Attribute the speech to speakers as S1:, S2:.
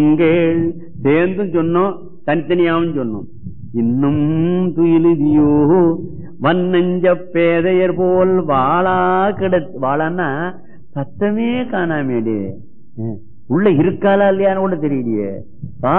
S1: கேள் சேர்ந்தும் சொன்னோம், தனித்தனியாவும் சொன்னோம். இன்னும் துயிலுதியோ வன்னஞ்ச பேதையர் போல் வாழா வாழான்னா சத்தமே காணாமேடே, உள்ள இருக்காளா இல்லையான்னு கூட தெரியலையே.